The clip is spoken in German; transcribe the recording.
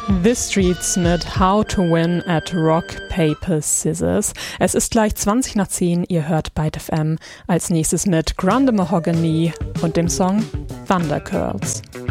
The Streets mit How to Win at Rock, Paper, Scissors. Es ist gleich 20 nach 10, ihr hört Byte FM. Als nächstes mit Grande Mahogany und dem Song Thunder Curls.